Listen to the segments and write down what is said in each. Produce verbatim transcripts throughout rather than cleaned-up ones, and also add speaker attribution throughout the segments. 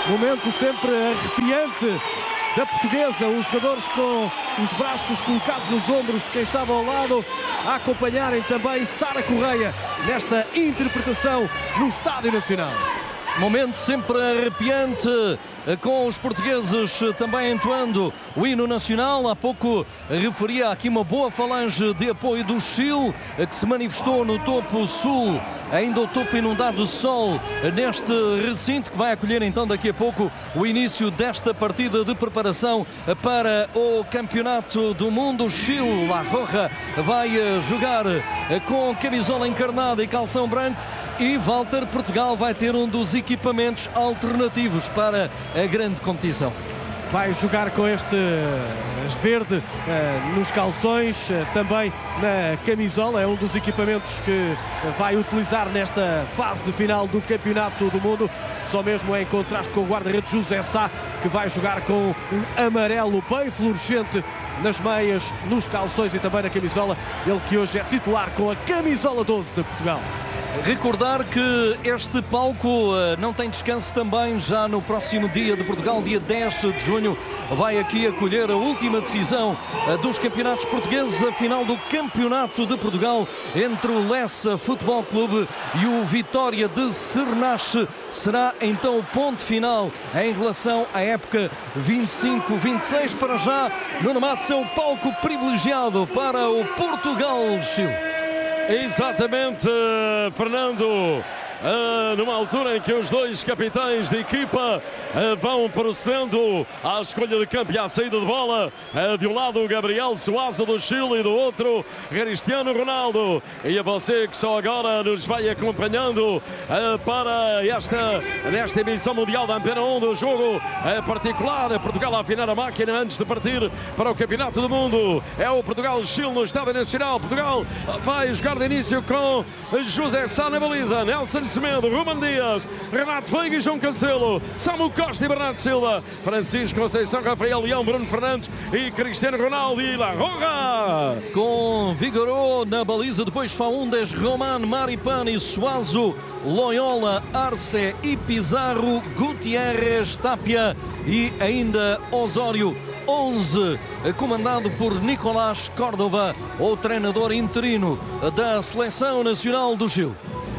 Speaker 1: Momento sempre arrepiante da portuguesa, os jogadores com os braços colocados nos ombros de quem estava ao lado, a acompanharem também Sara Correia nesta interpretação no Estádio Nacional.
Speaker 2: Momento sempre arrepiante, com os portugueses também entoando o hino nacional. Há pouco referia aqui uma boa falange de apoio do Chile, que se manifestou no topo sul, ainda o topo inundado de sol, neste recinto que vai acolher então daqui a pouco o início desta partida de preparação para o Campeonato do Mundo. O Chile, La Roja, vai jogar com camisola encarnada e calção branco. E Walter, Portugal vai ter um dos equipamentos alternativos para a grande competição.
Speaker 1: Vai jogar com este verde uh, nos calções, uh, também na camisola. É um dos equipamentos que vai utilizar nesta fase final do Campeonato do Mundo. Só mesmo em contraste com o guarda-redes José Sá, que vai jogar com um amarelo bem fluorescente nas meias, nos calções e também na camisola. Ele que hoje é titular com a camisola doze de Portugal.
Speaker 2: Recordar que este palco uh, não tem descanso também. Já no próximo dia de Portugal, dia dez de junho, vai aqui acolher a última decisão uh, dos campeonatos portugueses, a final do Campeonato de Portugal entre o Lessa Futebol Clube e o Vitória de Sernache. Será então o ponto final em relação à época vinte e cinco vinte e seis. Para já, Nuno Matos é um palco privilegiado para o Portugal-Chile.
Speaker 3: Exatamente, Fernando. Uh, numa altura em que os dois capitães de equipa uh, vão procedendo à escolha de campo e à saída de bola. Uh, de um lado o Gabriel Suazo do Chile e do outro Cristiano Ronaldo. E a você que só agora nos vai acompanhando uh, para esta, nesta emissão mundial da Antena um do jogo uh, particular. Portugal a afinar a máquina antes de partir para o Campeonato do Mundo. É o Portugal-Chile no Estádio Nacional. Portugal vai jogar de início com José Sá na baliza, Nelson Semedo, Ruben Dias, Renato Veiga e João Cancelo, Samu Costa e Bernardo Silva, Francisco Conceição, Rafael Leão, Bruno Fernandes e Cristiano Ronaldo e La Roja.
Speaker 2: Com Vigoró na baliza, depois Faúndes, Roman, Maripane, Suazo, Loyola, Arce e Pizarro, Gutierrez, Tapia e ainda Osório. onze, comandado por Nicolás Córdova, o treinador interino da Seleção Nacional do Chile.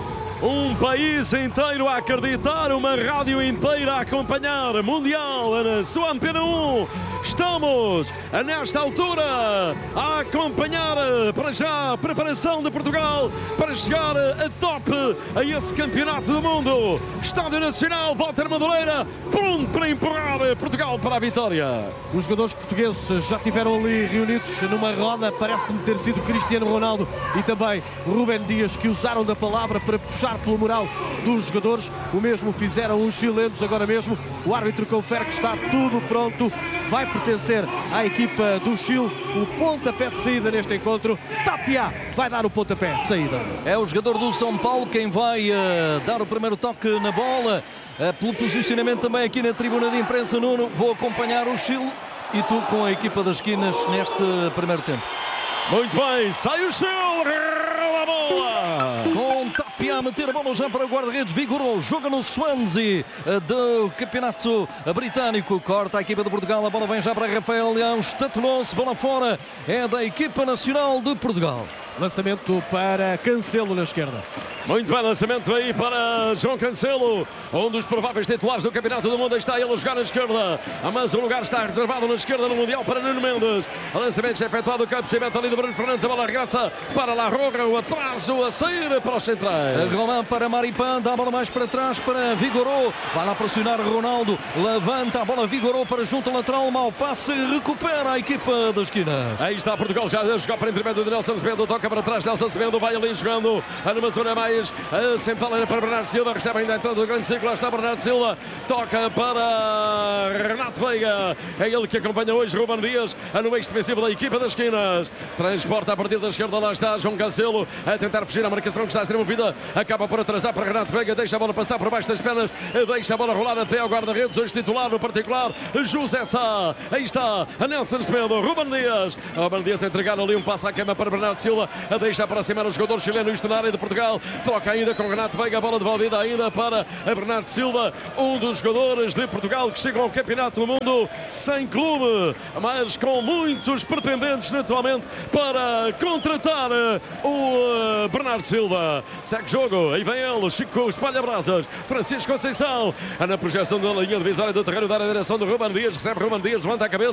Speaker 3: Um país inteiro a acreditar, uma rádio inteira a acompanhar, Mundial na sua Antena um. Estamos, nesta altura, a acompanhar para já a preparação de Portugal para chegar a top a esse Campeonato do Mundo. Estádio Nacional, Walter Madureira, pronto para empurrar Portugal para a vitória.
Speaker 1: Os jogadores portugueses já estiveram ali reunidos numa roda, parece-me ter sido Cristiano Ronaldo e também Ruben Dias, que usaram da palavra para puxar pelo moral dos jogadores. O mesmo fizeram os chilenos agora mesmo. O árbitro confere que está tudo pronto. Vai pertencer à equipa do Chile o pontapé de saída neste encontro. Tapia vai dar o pontapé de saída.
Speaker 2: É o jogador do São Paulo quem vai uh, dar o primeiro toque na bola. Uh, pelo posicionamento também aqui na tribuna de imprensa, Nuno, vou acompanhar o Chile e tu com a equipa das esquinas neste primeiro tempo.
Speaker 3: Muito bem, sai o Chile, rola a bola.
Speaker 2: Com Tapia a meter a bola já para o guarda-redes Vigoró, joga no Swansea do Campeonato Britânico, corta a equipa de Portugal, a bola vem já para Rafael Leão, estatulou-se, bola fora, é da equipa nacional de Portugal.
Speaker 1: Lançamento para Cancelo na esquerda.
Speaker 3: Muito bem, lançamento aí para João Cancelo, um dos prováveis titulares do Campeonato do Mundo. Está ele a jogar na esquerda, mas o lugar está reservado na esquerda no Mundial para Nuno Mendes. O lançamento é efetuado do campo, se mete ali do Bruno Fernandes, a bola regressa para La Roja, o atraso a sair para os centrais.
Speaker 2: Roman para Maripane, dá a bola mais para trás para Vigoró, vai lá pressionar Ronaldo, levanta a bola Vigoró para junto ao lateral, mau passe, recupera a equipa da esquina.
Speaker 3: Aí está Portugal já a jogar para intermédio de Nelson Semedo, toca para trás, Nelson Semedo vai ali jogando numa zona mais a central para Bernardo Silva, recebe ainda a entrada do grande círculo, lá está Bernardo Silva, toca para Renato Veiga, é ele que acompanha hoje Ruben Dias no eixo defensivo da equipa das esquinas, transporta a partir da esquerda, lá está João Cancelo a tentar fugir à marcação que está a ser movida, acaba por atrasar para Renato Veiga, deixa a bola passar por baixo das pernas, deixa a bola rolar até ao guarda-redes, hoje titular no particular, José Sá, aí está a Nelson Semedo, Ruben Dias, Ruben Dias a entregar ali um passo à cama para Bernardo Silva, a deixa aproximar o jogador chileno, isto na área de Portugal, troca ainda com Renato Veiga, bola devolvida ainda para Bernardo Silva, um dos jogadores de Portugal que chegam ao Campeonato do Mundo sem clube, mas com muitos pretendentes naturalmente para contratar o Bernardo Silva. Segue jogo, aí vem ele, Chico espalha brasas, Francisco Conceição, na projeção da linha divisória do terreno, dá a direção do Ruben Dias, recebe Ruben Dias, levanta a cabeça,